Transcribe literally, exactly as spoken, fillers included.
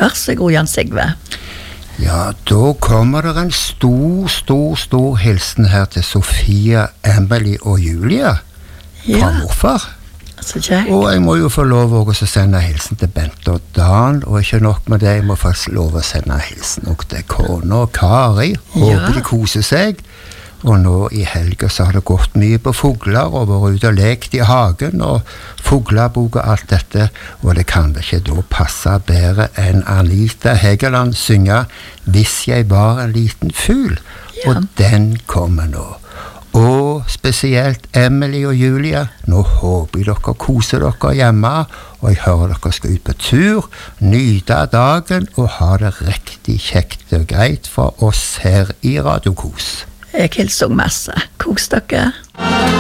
Vær så god, Jan Sigve. Ja, da kommer det en stor, stor, stor hilsen her til Sofia, Emily og Julia fra Ja. morfar. Så kjekt. Og jeg må jo få lov også å sende hilsen til Bente og Dan, og ikke nok med det, jeg må faktisk lov å sende hilsen også til kone og Kari. Håper Ja. de koser seg. Og nå i helgen så har det gått mye på fugler, og vært ute og lekt i hagen, og fuglebok og alt dette, og det kan vel ikke da passe bedre enn Anita Hegeland synge «Hvis jeg var en liten fugl», Ja. og den kommer nå. Og spesielt Emily og Julia, nå håper jeg dere koser dere hjemme, og jeg hører dere skal ut på tur, nyte av dagen og ha det riktig kjekt og greit fra oss her i Radio Kos. Jeg hilser masse. Kos dere.